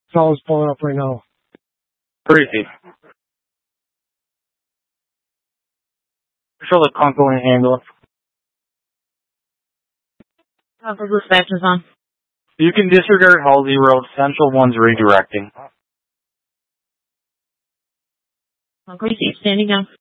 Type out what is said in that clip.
Fellow's pulling up right now. Crazy. Show the Conco and ambulance. Conco dispatcher's on. You can disregard Halsey Road. Central 1's redirecting. Conco, keep standing down.